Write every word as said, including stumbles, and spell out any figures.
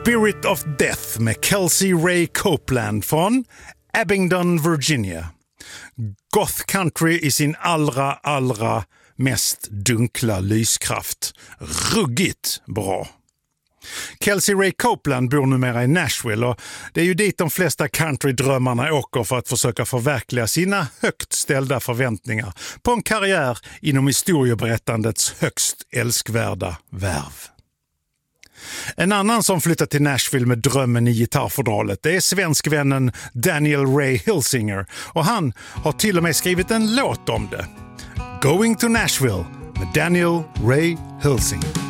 Spirit of Death med Kelsey Ray Copeland från Abingdon, Virginia. Goth country i sin allra, allra mest dunkla lyskraft. Ruggigt bra. Kelsey Ray Copeland bor numera i Nashville och det är ju dit de flesta countrydrömmarna åker för att försöka förverkliga sina högt ställda förväntningar på en karriär inom historieberättandets högst älskvärda värv. En annan som flyttat till Nashville med drömmen i gitarrfodralet det är svenskvännen Daniel Ray Hilsinger och han har till och med skrivit en låt om det. Going to Nashville med Daniel Ray Hilsinger.